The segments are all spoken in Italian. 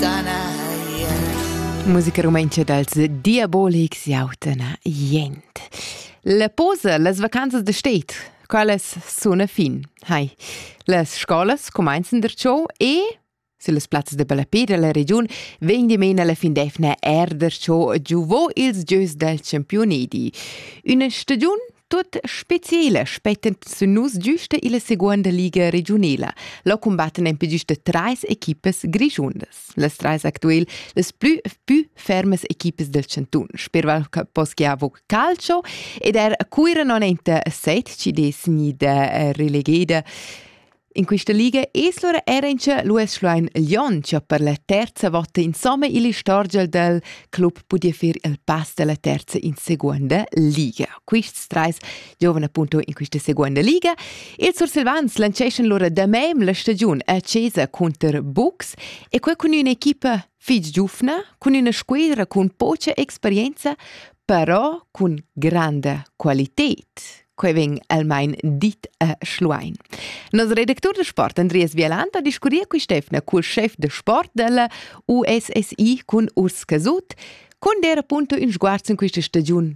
Musica romantica dels Diabolics jautana jent. La posa, las vacanzas de stet, quelles sono fin. Hai, las scolas cominciano der show e se las plazzas de Ballapeda la region vegn mena la fin defna der show giuvo ils gius del campionedi. Una stagione tut speciale spettend su nus giusta in la seconda liga regionale. Lo combatten empe giusta 3 equipes grigiundas. Las 3 actuel, las più fermes equipes del cantun. Sperval che poschiavo calcio ed cuira non enta 7 ci desni da relegada. In questa liga eslora erencha l'US Schlein Lyon, che per la terza volta insomma il storgel del club podia fare il pass della terza in seconda liga. Questi 3 giovani appunto in questa seconda liga. Il Sur Silvans lanciasciano loro da mem la stagione accesa contro Bux e qua con un'equipa fig giufna, con una squadra con poca esperienza, però con grande qualità. Quei veng almein dit a Schluein. Nos redaktor de sport Andreas Vialanta discuria qui Stefna col chef de sport della USSI con Urs Casut, con der appunto in sguardo in questa stagione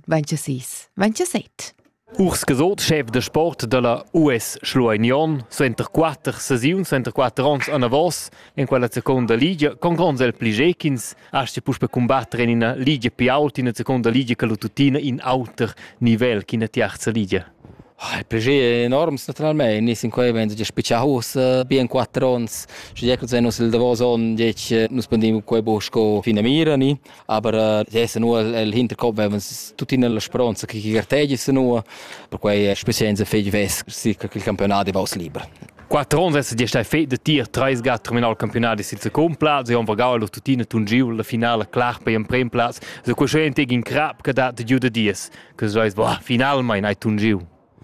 26-27. Urs Casut, chef de sport della US Schluein, suenter 4 sesiuns, suenter 4 ans a vos in quella seconda liga, con grande pligekins, asce pus per combattere in una liga più alta, in una seconda liga che lo tutina in alter livello, che in una terza liga. Il piacere è enorme, naturalmente. Noi siamo qui, abbiamo già speciato ben 4 anni. Ci dicono che il lavoro è non spendiamo qui bosco fino a mirani, ma adesso il hinterkopf abbiamo tutti nella speranza che i carteggi sono, per cui specialmente fede vest che il campionato va libero. 4 anni è già fatto di tir, 3 gatti terminare il campionato sul secondo piazza e hanno vagato la tutina Tungiu, la finale clar per il primo piazza. Se questo è in crap che dà di giù da 10, che si dice, finalmente hai Tungiu.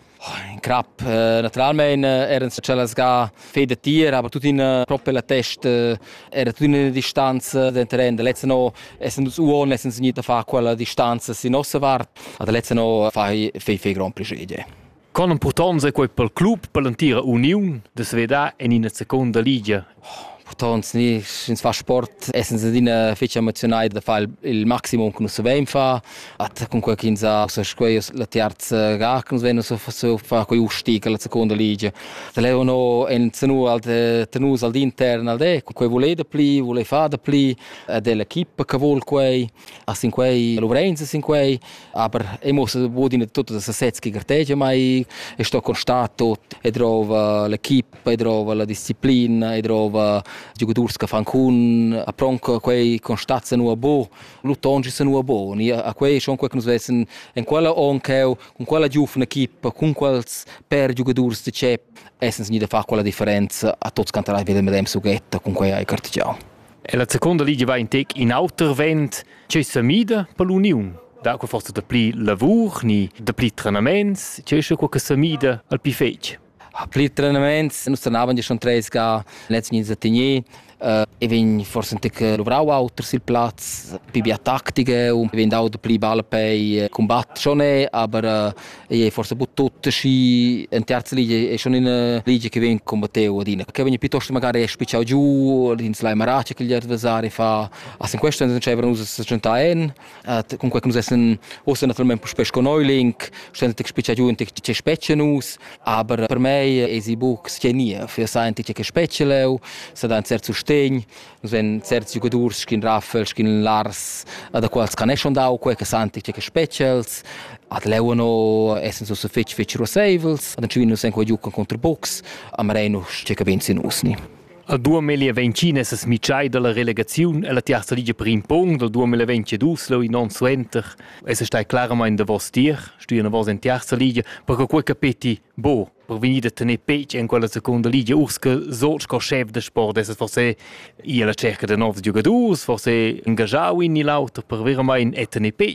In crap, naturalmente erano celles ga fede tier, aber tut in proprio la test era tut in una distanza del terreno. Letzte no essen uon essen nicht da fa quella distanza si nossa vart, ad letzte no fai gran piacere. Con importanza quel per club per l'intera union de sveda in una seconda liga. Portanto, in fa sport essen se dina fece emozionai da fa il maximum che non si vem fa, at con quel kinza so squei la terza ga che non veno so fa quei ustica la seconda liga. Da levano en senu al tenus al interno al de, quei volede pli, vole fa da pli dell'equipe che vol quei, a sin quei Lorenzo sin quei, aber emos bodine tutto da setski garteggia mai e sto constato e trova l'equipe, e trova la disciplina, e trova giocatori che fanno con a pronto quei constazza nu a bo lutongi se nu a bo ni a quei schon quei che nos vessen in quella onkel con quella giovane equipe con quels per giocatori de chep essens ni da fa quella differenza a tots cantarai vedem dem sugetta con quei ai cartigiao e la seconda liga va in tec in outervent c'è samida per l'union da qua forse da pli lavur ni da pli treinaments c'è scho che samida al pifech. Pli treinaments, nos tornaven ja schon 3 ga, letzten in Zatigné, e vegn forse un tec lovrau auter sil platz, pibia tattiche, und vegn auch de pli balle pei combat schon aber forse but tutto schi in terza liga e schon in una liga che vegn combatteu adina. Che vegn piuttosto magari special giù, in slai marace che gli avversari fa, a sin questo non c'è venuto se centaen, con quel che nos essen ossa naturalmente pesco neuling, stend tec special giù in tec c'è specianus, aber per me esi books c'è nie, für sein tec che specialeu, se da un certo stegn, nos ven certi giocatori skin Raffel, skin Lars, da quals can schon da quei che santi che specials, ad leuano essen so fetch rosavels, ad ci nos en quei giocano contro box, a mareno che che benzinus ni. Al 2020 è smicciai della relegazione e la terza liga per impong del 2022 lo in non suenter. Es stai claramente da vos tier, studiano vos in terza liga, perché quel capiti bo per venire a tenere pece in quella seconda liga, urske sotto chef de sport, es forse la cerca de nuovi giocatori, forse ingaggiau in l'auto per veramente a tenere pece.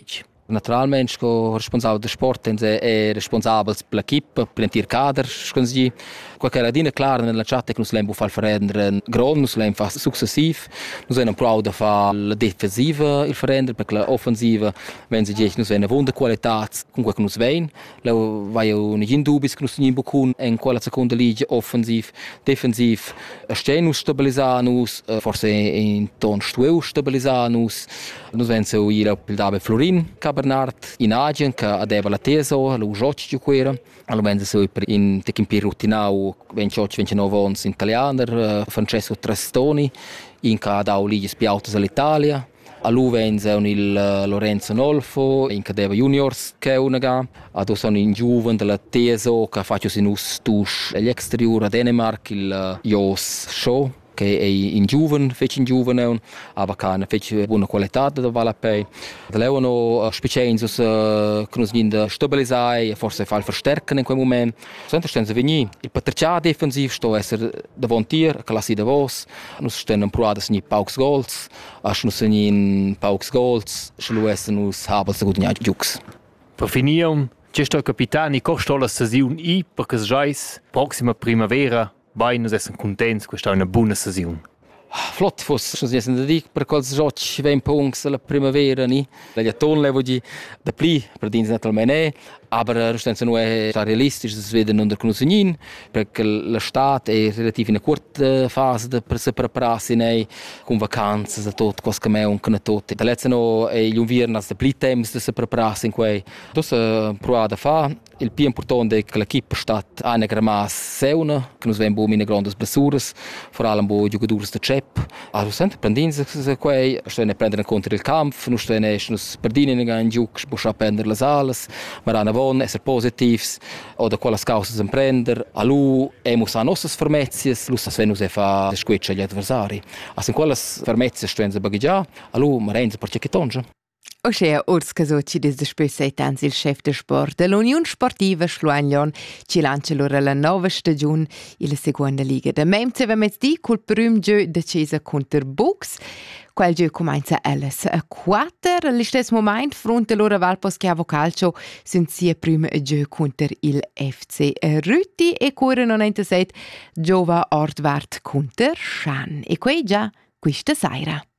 Naturalmente, come responsabile del sport, è responsabile per l'equipe, per l'intero cadre. Qualche radina clara nella chat è che non si può fare grande, non si fa successivo. Noi siamo proud di fare la difensiva, il ferendere, perché l'offensiva, wenn si dice, noi abbiamo una buona qualità, comunque che noi abbiamo. Vai un dubbio che noi abbiamo in quella seconda liga, offensiv, defensiv, stiamo stabilizzando, forse in ton stueu stabilizzando. Noi abbiamo il David Florin, Bernard in Agien che aveva la teso, lo giochi di quera. Allora vengono in Techimpi Rutinau 28-29 anni in italiano, Francesco Trastoni, in che ha dato lighe spiaute all'Italia. Allora vengono il Lorenzo Nolfo, in che aveva juniors che è una gara. Adesso sono in giovane della teso che faccio in ustus all'exteriore a Dänemark, il Jos Show. Che è in giovane, fece in giovane, ma che fece buona qualità da Valapei. Da lei hanno specienze che noi dobbiamo stabilizzare e forse far verstärken in quel momento. Sento stenze venire. Il patriciato defensivo sto essere davanti, classi da vos. Noi stiamo provando a pauks goals. Als noi in pauks goals, solo essere noi habels da guadagnar giux. Per finire, c'è sto capitani costa la stagione I perché già prossima primavera. Vai, noi siamo contenti, questa è una buona stagione. Flott, forse non si dice per qualche giochi ben punks la primavera, ni? Gli attori levo di pli, per dire naturalmente, aber restenza non è realistisch, si vede non der conoscignin, perché la stat è relativ in una corta fase per se prepararsi nei con vacanze da tot cos che me un con tot. Da lezzano è gli inviernas da pli temps da se prepararsi in quei. Dus provada fa il più importante è che l'equipe stat einigermaßen seuna, che nos ven bo mine grandes blessuras, vor allem bo giocadoras de cep. Also sent prendins quei, stene prendere in conto il Kampf, nu stene nos perdinen in giuc, bo prendere las alas, marana von, esser positivs, oder qualas causas en prender, alu emus a nossas fermezias, lus as venus e fa squetcha agli adversari. As in qualas fermezias stuen bagaggia, alu marenza per cechitonja. Osea ors casoci des despes eitans il chef de sport dell'Union Sportiva Schluagnon ci lancia loro la nova stagione in la seconda liga. Da memze vemez di col prüm gio decisa contro Bux. Quel gio comincia alles a 4. All'istess moment fronte loro Valpos Chiavo Calcio sind sia prüm gio contro il FC Rüti e cuore 97 Giova Ortwart contro Schan. E quei già questa sera.